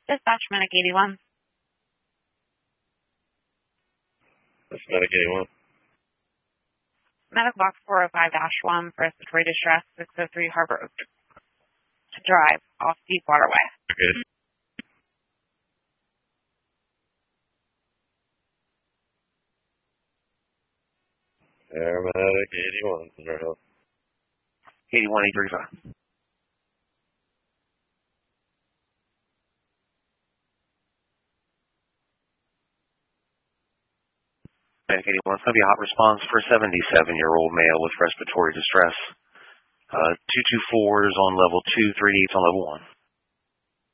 Dispatch, Medic 81. That's Medic 81. Medic box 405-1 for respiratory distress, 603 Harbor Oak Drive, off Deepwater Way. Okay. Paramedic 81. 81-835. Medic 81, it's going to be a hot response for a 77-year-old male with respiratory distress. 224 is on level 2, 3 on level 1.